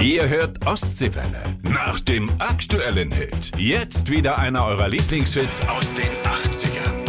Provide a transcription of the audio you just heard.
Ihr hört Ostseewelle. Nach dem aktuellen Hit. Jetzt wieder einer eurer Lieblingshits aus den 80ern.